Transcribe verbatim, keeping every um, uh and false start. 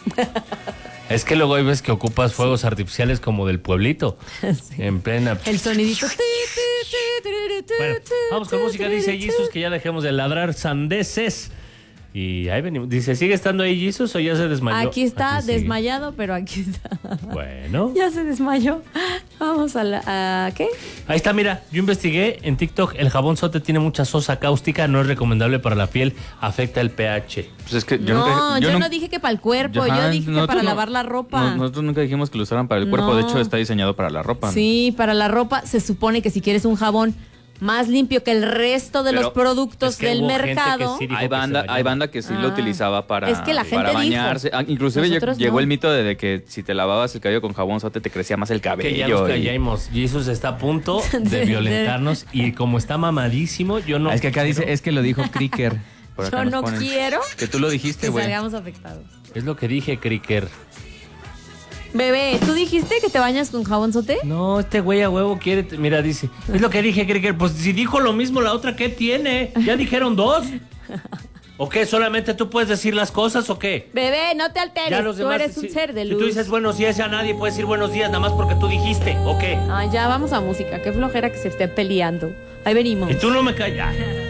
Es que luego hay veces que ocupas fuegos sí. artificiales como del pueblito. Sí. En plena. El sonidito. Bueno, vamos con música. Dice Jesus que ya dejemos de ladrar sandeces. Y ahí venimos. Dice, ¿sigue estando ahí Jesus o ya se desmayó? Aquí está aquí desmayado, pero aquí está. Bueno. Ya se desmayó. Vamos a la... ¿a qué? Ahí está, mira. Yo investigué en TikTok. El jabón Sote tiene mucha sosa cáustica. No es recomendable para la piel. Afecta el pH. Pues es que yo no, nunca, yo, yo no, no dije que para el cuerpo. Yo, yo dije que para no, lavar la ropa. No, nosotros nunca dijimos que lo usaran para el cuerpo. No. De hecho, está diseñado para la ropa. Sí, ¿no? Para la ropa se supone que si quieres un jabón más limpio que el resto de Pero los productos es que del mercado. Sí hay banda, hay banda que sí ah. lo utilizaba para, es que la gente para bañarse. Dijo. Inclusive llegó no. el mito de, de que si te lavabas el cabello con jabón Sote te crecía más el cabello. Que ya nos callamos. Y... Jesus está a punto de violentarnos y como está mamadísimo, yo no. Es que acá quiero. dice, es que lo dijo Cricker. Yo no ponen. quiero que tú lo dijiste, güey. Que salgamos afectados. Es lo que dije, Cricker. Bebé, ¿tú dijiste que te bañas con jabón Sote? No, este güey a huevo quiere... Mira, dice... Es lo que dije, Cricker. Pues si dijo lo mismo la otra, ¿qué tiene? ¿Ya dijeron dos? ¿O qué? ¿Solamente tú puedes decir las cosas o qué? Bebé, no te alteres. Tú demás, eres un si, ser de luz. Si tú dices buenos días, ya nadie puede decir buenos días nada más porque tú dijiste, ¿o qué? Ah, ya, vamos a música. Qué flojera que se esté peleando. Ahí venimos. Y tú no me callas.